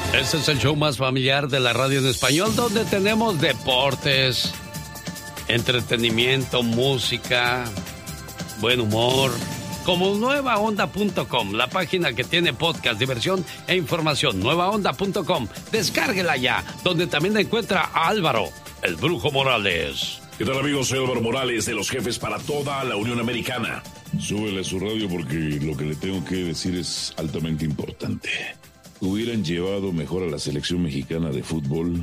Este es el show más familiar de la radio en español, donde tenemos deportes, entretenimiento, música, buen humor. Como nuevaonda.com, la página que tiene podcast, diversión e información. Nuevaonda.com. Descárguela ya, donde también encuentra a Álvaro, el Brujo Morales. ¿Qué tal, amigos? Soy Álvaro Morales, de los jefes para toda la Unión Americana. Súbele a su radio porque lo que le tengo que decir es altamente importante. Hubieran llevado mejor a la selección mexicana de fútbol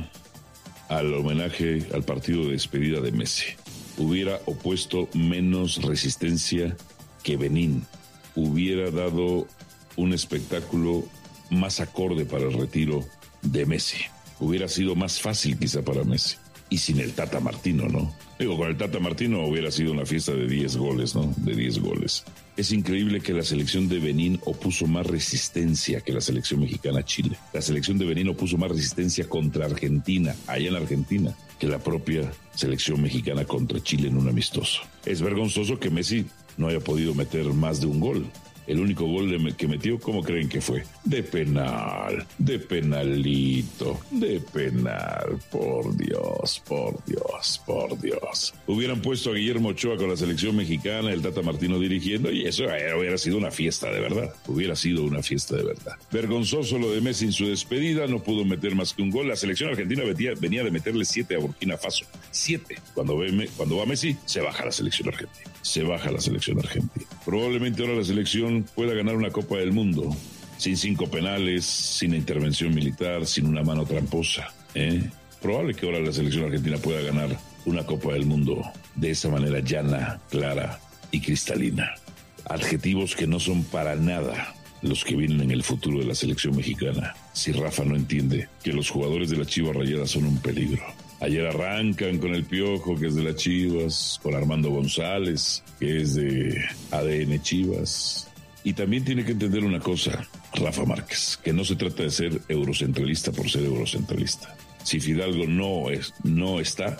al homenaje al partido de despedida de Messi. Hubiera opuesto menos resistencia que Benín. Hubiera dado un espectáculo más acorde para el retiro de Messi. Hubiera sido más fácil quizá para Messi. Y sin el Tata Martino, ¿no? Digo, con el Tata Martino hubiera sido una fiesta de 10 goles, ¿no? De 10 goles. Es increíble que la selección de Benín opuso más resistencia que la selección mexicana a Chile. La selección de Benín opuso más resistencia contra Argentina, allá en Argentina, que la propia selección mexicana contra Chile en un amistoso. Es vergonzoso que Messi no haya podido meter más de un gol. El único gol que metió, ¿cómo creen que fue? De penal, de penalito, de penal. Por Dios, por Dios, por Dios. Hubieran puesto a Guillermo Ochoa con la selección mexicana, el Tata Martino dirigiendo, y eso hubiera sido una fiesta de verdad. Hubiera sido una fiesta de verdad. Vergonzoso lo de Messi en su despedida, no pudo meter más que un gol. La selección argentina venía de meterle 7 a Burkina Faso. 7. Cuando va Messi, se baja la selección argentina. Se baja la selección argentina. Probablemente ahora la selección pueda ganar una Copa del Mundo sin 5 penales, sin intervención militar, sin una mano tramposa. Probable que ahora la selección argentina pueda ganar una Copa del Mundo de esa manera llana, clara y cristalina. Adjetivos que no son para nada los que vienen en el futuro de la selección mexicana. Si Rafa no entiende que los jugadores de las Chivas Rayadas son un peligro. Ayer arrancan con el Piojo, que es de las Chivas, con Armando González, que es de ADN Chivas. Y también tiene que entender una cosa, Rafa Márquez, que no se trata de ser eurocentralista por ser eurocentralista. Si Fidalgo no está,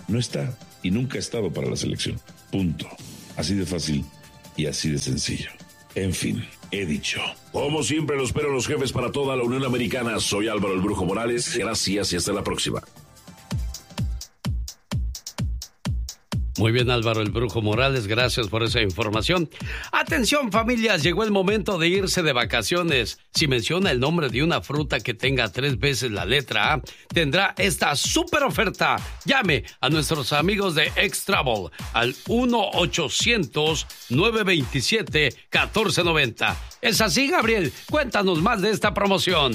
y nunca ha estado para la selección. Punto. Así de fácil y así de sencillo. En fin, he dicho. Como siempre, los espero los jefes para toda la Unión Americana. Soy Álvaro el Brujo Morales. Gracias y hasta la próxima. Muy bien, Álvaro el Brujo Morales, gracias por esa información. Atención, familias, llegó el momento de irse de vacaciones. Si menciona el nombre de una fruta que tenga 3 veces la letra A, tendrá esta súper oferta. Llame a nuestros amigos de X-Travel al 1-800-927-1490. ¿Es así, Gabriel? Cuéntanos más de esta promoción.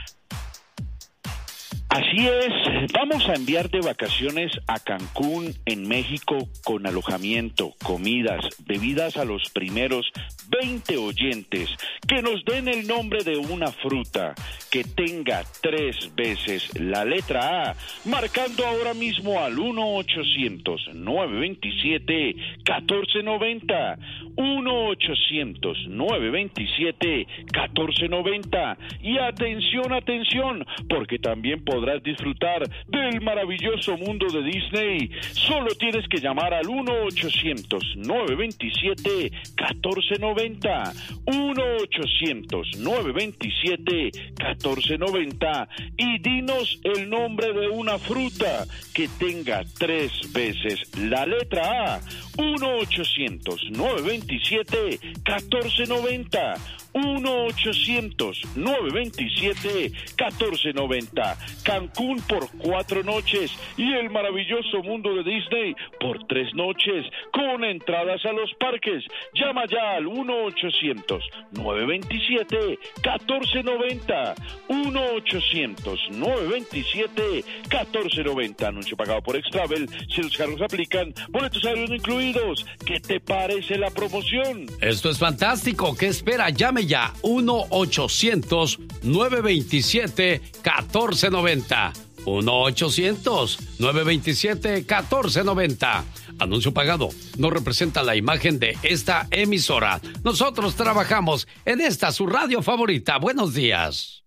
Así es, vamos a enviar de vacaciones a Cancún, en México, con alojamiento, comidas, bebidas a los primeros 20 oyentes que nos den el nombre de una fruta que tenga 3 veces la letra A, marcando ahora mismo al 1-800-927-1490, 1-800-927-1490, y atención, porque también podrás disfrutar del maravilloso mundo de Disney. Solo tienes que llamar al 1-800-927-1490, 1-800-927-1490, y dinos el nombre de una fruta que tenga 3 veces la letra A. 1-800-927-1490, 1-800-927-1490. Cancún por 4 noches y el maravilloso mundo de Disney por 3 noches con entradas a los parques. Llama ya al 1-800-927-1490, 1-800-927-1490. Anuncio pagado por X-Travel. Si los cargos aplican, boletos aéreos no incluidos. ¿Qué te parece la promoción? Esto es fantástico. ¿Qué espera? Llame ya. 1-800-927-1490. 1-800-927-1490. Anuncio pagado. No representa la imagen de esta emisora. Nosotros trabajamos en esta su radio favorita. Buenos días.